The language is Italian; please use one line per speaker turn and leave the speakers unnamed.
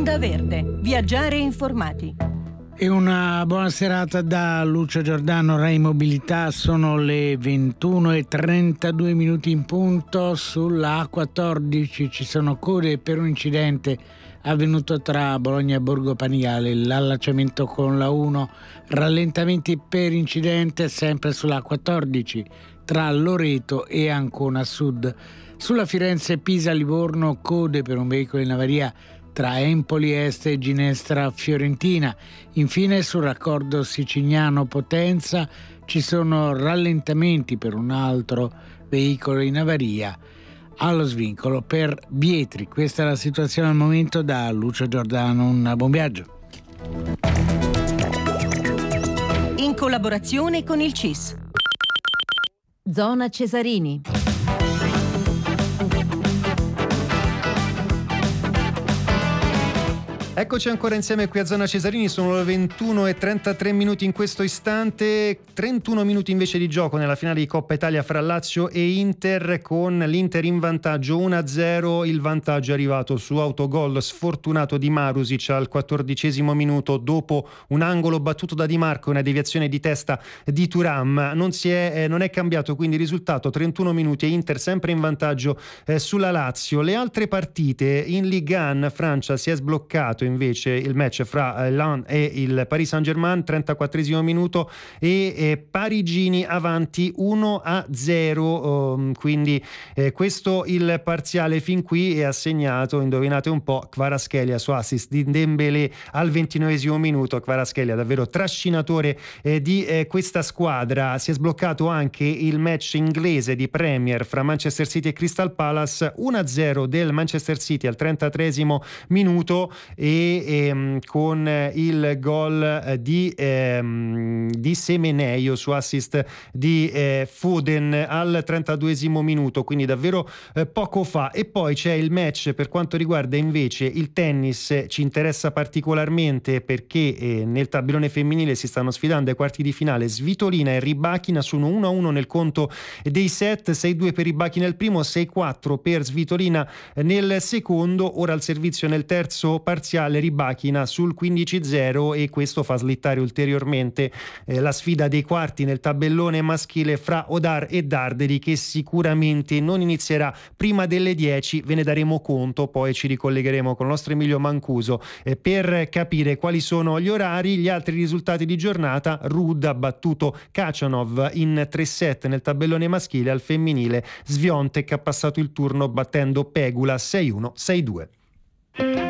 Onda Verde, viaggiare informati.
E una buona serata da Lucio Giordano, Rai Mobilità. Sono le 21:32 minuti in punto. Sulla A14 ci sono code per un incidente avvenuto tra Bologna e Borgo Panigale, l'allacciamento con la 1, rallentamenti per incidente sempre sulla A14 tra Loreto e Ancona Sud. Sulla Firenze-Pisa-Livorno code per un veicolo in avaria tra Empoli Est e Ginestra Fiorentina. Infine sul raccordo siciliano Potenza ci sono rallentamenti per un altro veicolo in avaria allo svincolo per Bietri. Questa è la situazione al momento. Da Lucio Giordano, un buon viaggio.
In collaborazione con il CIS.
Zona Cesarini.
Eccoci ancora insieme qui a Zona Cesarini, sono le 21:33 minuti in questo istante, 31 minuti invece di gioco nella finale di Coppa Italia fra Lazio e Inter, con l'Inter in vantaggio 1-0, il vantaggio è arrivato su autogol sfortunato di Marusic al 14° minuto dopo un angolo battuto da Di Marco e una deviazione di testa di Thuram. Non è cambiato quindi il risultato, 31 minuti e Inter sempre in vantaggio sulla Lazio. Le altre partite in Ligue 1, Francia, si è sbloccato invece il match fra Lens e il Paris Saint-Germain, 34° minuto e parigini avanti 1-0, quindi questo il parziale fin qui, è assegnato, indovinate un po', Kvaratskhelia su assist di Dembélé al 29° minuto. Kvaratskhelia davvero trascinatore di questa squadra. Si è sbloccato anche il match inglese di Premier fra Manchester City e Crystal Palace, 1-0 del Manchester City al 33° minuto e con il gol di Semenyo su assist di Foden al 32° minuto, quindi davvero poco fa. E poi c'è il match per quanto riguarda invece il tennis, ci interessa particolarmente perché nel tabellone femminile si stanno sfidando ai quarti di finale Svitolina e Rybakina, sono 1-1 nel conto dei set, 6-2 per Rybakina nel primo, 6-4 per Svitolina nel secondo. Ora il servizio nel terzo parziale, Rybakina sul 15-0, e questo fa slittare ulteriormente la sfida dei quarti nel tabellone maschile fra Odar e Darderi, che sicuramente non inizierà prima delle 10. Ve ne daremo conto, poi ci ricollegheremo con il nostro Emilio Mancuso per capire quali sono gli orari. Gli altri risultati di giornata: Rud ha battuto Khachanov in 3-7 nel tabellone maschile. Al femminile Swiatek ha passato il turno battendo Pegula 6-1, 6-2.